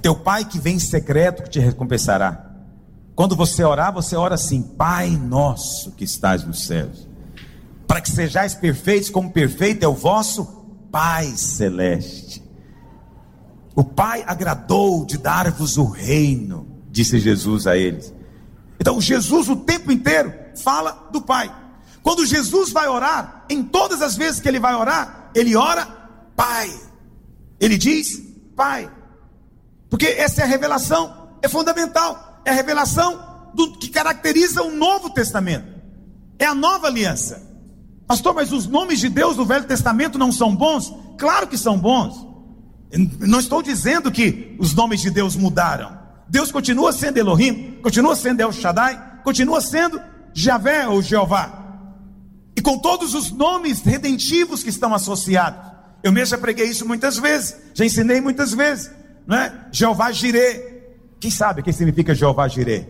teu Pai que vem em secreto que te recompensará. Quando você orar, você ora assim: Pai nosso que estás nos céus, para que sejais perfeitos como perfeito é o vosso Pai celeste. O Pai agradou de dar-vos o reino, disse Jesus a eles. Então Jesus o tempo inteiro fala do Pai. Quando Jesus vai orar, em todas as vezes que ele vai orar, ele ora Pai. Ele diz Pai, porque essa é a revelação, é fundamental. É a revelação que caracteriza o Novo Testamento, é a nova aliança. Pastor, mas os nomes de Deus do Velho Testamento não são bons? Claro que são bons. Eu não estou dizendo que os nomes de Deus mudaram. Deus continua sendo Elohim, continua sendo El Shaddai, continua sendo Javé ou Jeová, e com todos os nomes redentivos que estão associados. Eu mesmo já preguei isso muitas vezes, já ensinei muitas vezes, não é? Jeová Jireh. Quem sabe o que significa Jeová Jireh?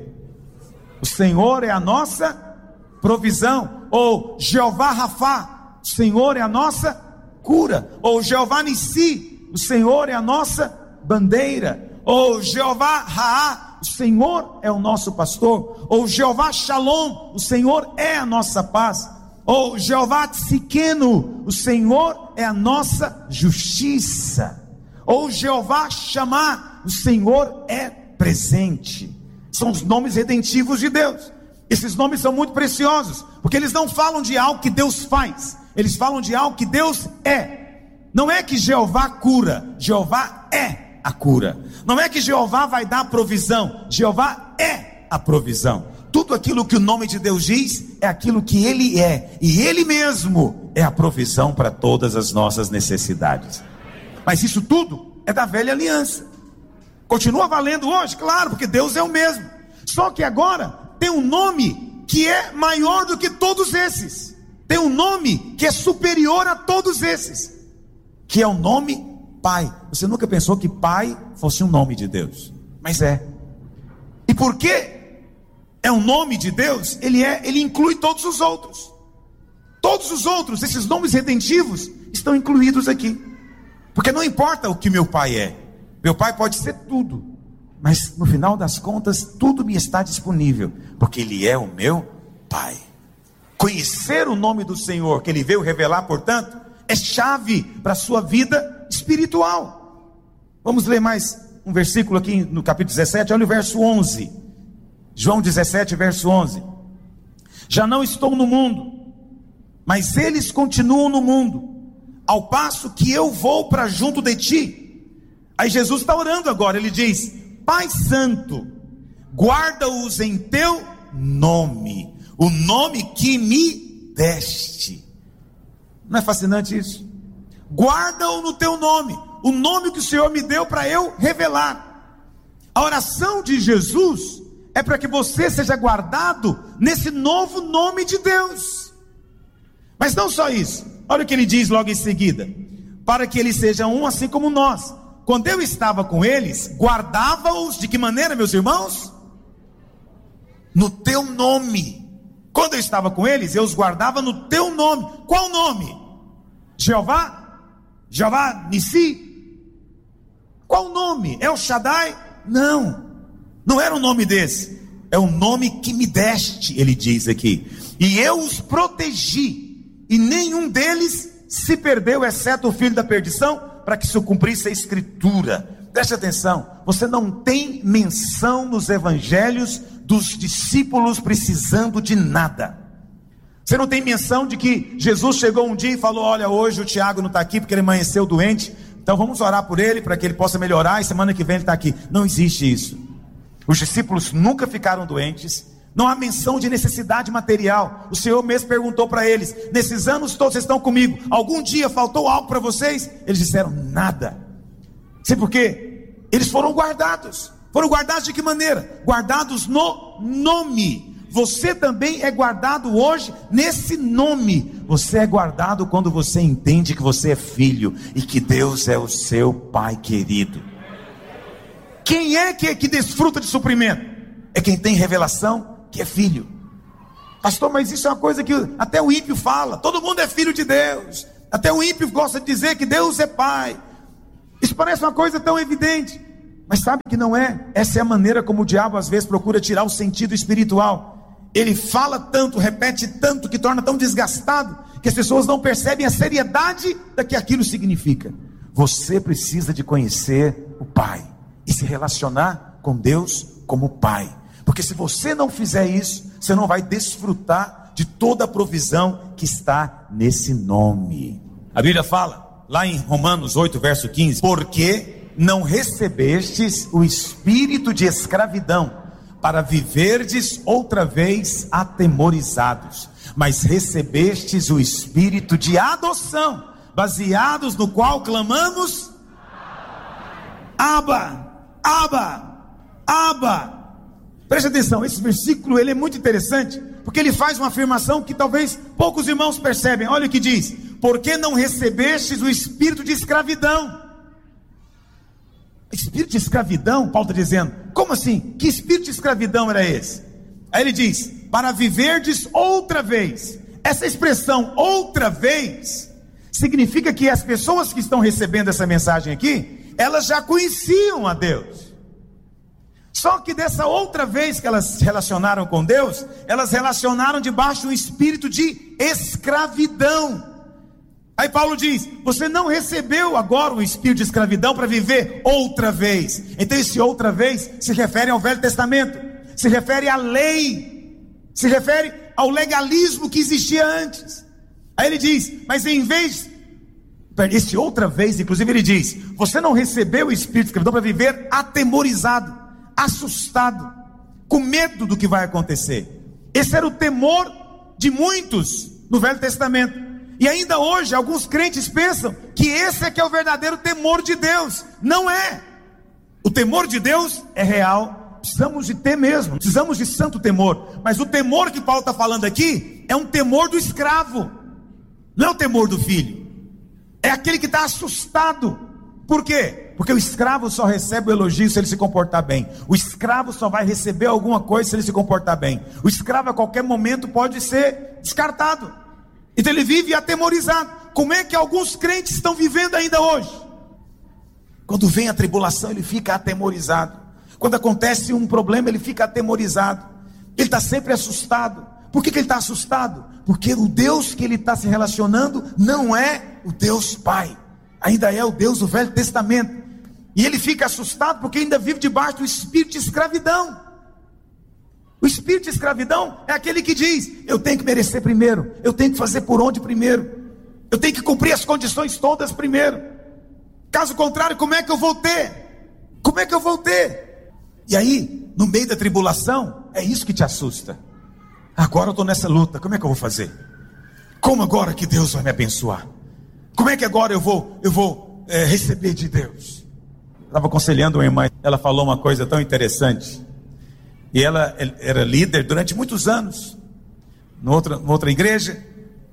O Senhor é a nossa provisão. Ou Jeová Rafá, o Senhor é a nossa cura. Ou Jeová Nissi, o Senhor é a nossa bandeira. Ou Jeová Raá, o Senhor é o nosso pastor. Ou Jeová Shalom, o Senhor é a nossa paz. Ou Jeová Tzidkenu, o Senhor é a nossa justiça. Ou Jeová Shammah, o Senhor é presente. São os nomes redentivos de Deus. Esses nomes são muito preciosos, porque eles não falam de algo que Deus faz, eles falam de algo que Deus é. Não é que Jeová cura, Jeová é a cura. Não é que Jeová vai dar provisão, Jeová é a provisão. Tudo aquilo que o nome de Deus diz é aquilo que Ele é, e Ele mesmo é a provisão para todas as nossas necessidades. Mas isso tudo é da velha aliança. Continua valendo hoje? Claro, porque Deus é o mesmo. Só que agora tem um nome que é maior do que todos esses. Tem um nome que é superior a todos esses, que é o nome Pai. Você nunca pensou que Pai fosse um nome de Deus? Mas é. E porque é um nome de Deus, ele inclui todos os outros. Todos os outros, esses nomes redentivos, estão incluídos aqui. Porque não importa o que meu Pai é. Meu Pai pode ser tudo, mas no final das contas, tudo me está disponível, porque Ele é o meu Pai. Conhecer o nome do Senhor, que Ele veio revelar, portanto, é chave para a sua vida espiritual. Vamos ler mais um versículo aqui no capítulo 17, olha o verso 11. João 17, verso 11. Já não estou no mundo, mas eles continuam no mundo, ao passo que eu vou para junto de ti. Aí Jesus está orando agora, ele diz: Pai Santo, guarda-os em teu nome, o nome que me deste. Não é fascinante isso? Guarda-o no teu nome, o nome que o Senhor me deu para eu revelar. A oração de Jesus é para que você seja guardado nesse novo nome de Deus. Mas não só isso, olha o que ele diz logo em seguida: para que eles sejam um assim como nós. Quando eu estava com eles, guardava-os de que maneira, meus irmãos? No teu nome. Quando eu estava com eles, eu os guardava no teu nome. Qual nome? Jeová? Jeová Nissi? Qual nome? El Shaddai? Não era um nome desse. É um nome que me deste, ele diz aqui. E eu os protegi, e nenhum deles se perdeu, exceto o filho da perdição, para que se cumprisse a escritura. Preste atenção, você não tem menção nos evangelhos dos discípulos precisando de nada. Você não tem menção de que Jesus chegou um dia e falou: olha, hoje o Tiago não está aqui porque ele amanheceu doente, então vamos orar por ele para que ele possa melhorar e semana que vem ele está aqui. Não existe isso. Os discípulos nunca ficaram doentes. Não há menção de necessidade material. O Senhor mesmo perguntou para eles: nesses anos todos vocês estão comigo, algum dia faltou algo para vocês? Eles disseram: nada. Sabe por quê? Eles foram guardados. Foram guardados de que maneira? Guardados no nome. Você também é guardado hoje nesse nome. Você é guardado quando você entende que você é filho e que Deus é o seu Pai querido. Quem é que desfruta de suprimento? É quem tem revelação que é filho. Pastor, mas isso é uma coisa que até o ímpio fala. Todo mundo é filho de Deus. Até o ímpio gosta de dizer que Deus é Pai. Isso parece uma coisa tão evidente. Mas sabe que não é? Essa é a maneira como o diabo às vezes procura tirar o sentido espiritual. Ele fala tanto, repete tanto, que torna tão desgastado, que as pessoas não percebem a seriedade da que aquilo significa. Você precisa de conhecer o Pai e se relacionar com Deus como Pai. Porque se você não fizer isso, você não vai desfrutar de toda a provisão que está nesse nome. A Bíblia fala, lá em Romanos 8, verso 15, porque não recebestes o espírito de escravidão, para viverdes outra vez atemorizados, mas recebestes o espírito de adoção, baseados no qual clamamos, Abba, Abba, Abba. Preste atenção, esse versículo ele é muito interessante, porque ele faz uma afirmação que talvez poucos irmãos percebem. Olha o que diz: porque não recebestes o espírito de escravidão. Espírito de escravidão? Paulo está dizendo, como assim? Que espírito de escravidão era esse? Aí ele diz, para viverdes outra vez. Essa expressão outra vez significa que as pessoas que estão recebendo essa mensagem aqui, elas já conheciam a Deus. Só que dessa outra vez que elas se relacionaram com Deus, elas relacionaram debaixo de um espírito de escravidão. Aí Paulo diz, você não recebeu agora o espírito de escravidão para viver outra vez. Então esse outra vez se refere ao Velho Testamento, se refere à lei, se refere ao legalismo que existia antes. Aí ele diz, mas em vez, esse outra vez, inclusive ele diz, você não recebeu o espírito de escravidão para viver atemorizado, assustado, com medo do que vai acontecer. Esse era o temor de muitos no Velho Testamento. E ainda hoje, alguns crentes pensam que esse é que é o verdadeiro temor de Deus. Não é. O temor de Deus é real. Precisamos de ter mesmo. Precisamos de santo temor. Mas o temor que Paulo está falando aqui é um temor do escravo. Não é o temor do filho. É aquele que está assustado. Por quê? Porque o escravo só recebe o elogio se ele se comportar bem. O escravo só vai receber alguma coisa se ele se comportar bem. O escravo a qualquer momento pode ser descartado. Então ele vive atemorizado. Como é que alguns crentes estão vivendo ainda hoje? Quando vem a tribulação, ele fica atemorizado. Quando acontece um problema, ele fica atemorizado. Ele está sempre assustado. Por que ele está assustado? Porque o Deus que ele está se relacionando não é o Deus Pai, ainda é o Deus do Velho Testamento. E ele fica assustado porque ainda vive debaixo do espírito de escravidão. O espírito de escravidão é aquele que diz, eu tenho que merecer primeiro, eu tenho que fazer por onde primeiro, eu tenho que cumprir as condições todas primeiro, caso contrário, como é que eu vou ter? Como é que eu vou ter? E aí, no meio da tribulação, é isso que te assusta. Agora eu estou nessa luta, como é que eu vou fazer? Como agora que Deus vai me abençoar? Como é que agora eu vou receber de Deus? Estava aconselhando uma irmã, ela falou uma coisa tão interessante. E ela era líder durante muitos anos, numa outra igreja,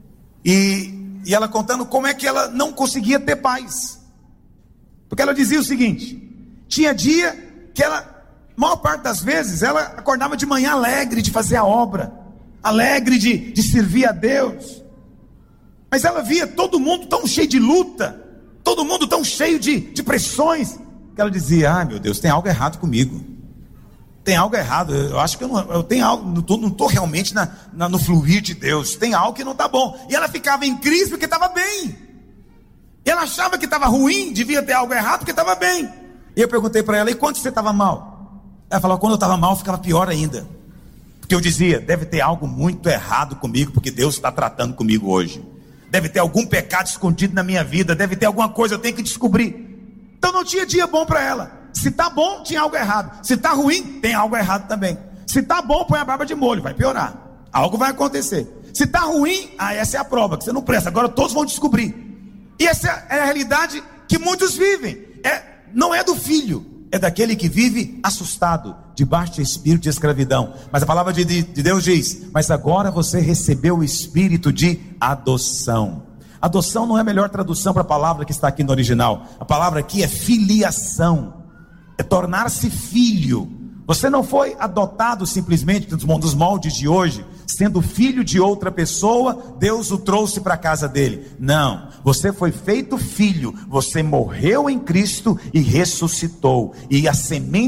e ela contando como é que ela não conseguia ter paz. Porque ela dizia o seguinte, tinha dia que ela, maior parte das vezes, ela acordava de manhã alegre de fazer a obra, alegre de servir a Deus, mas ela via todo mundo tão cheio de luta, todo mundo tão cheio de pressões, que ela dizia, meu Deus, tem algo errado comigo. Tem algo errado, eu acho que eu tenho algo, não estou realmente no fluir de Deus, tem algo que não está bom. E ela ficava em crise porque estava bem, e ela achava que estava ruim, devia ter algo errado porque estava bem. E eu perguntei para ela, e quando você estava mal? Ela falou, quando eu estava mal ficava pior ainda, porque eu dizia, deve ter algo muito errado comigo, porque Deus está tratando comigo hoje, deve ter algum pecado escondido na minha vida, deve ter alguma coisa, eu tenho que descobrir. Então não tinha dia bom para ela. Se está bom, tinha algo errado. Se está ruim, tem algo errado também. Se está bom, põe a barba de molho, vai piorar. Algo vai acontecer. Se está ruim, essa é a prova, que você não presta. Agora todos vão descobrir. E essa é a realidade que muitos vivem. Não é do filho, é daquele que vive assustado, debaixo de espírito de escravidão. Mas a palavra de Deus diz, mas agora você recebeu o espírito de adoção. Adoção não é a melhor tradução para a palavra que está aqui no original. A palavra aqui é filiação. É tornar-se filho. Você não foi adotado simplesmente dos moldes de hoje. sendo filho de outra pessoa, Deus o trouxe para a casa dele. Não, você foi feito filho, você morreu em Cristo e ressuscitou, e a semente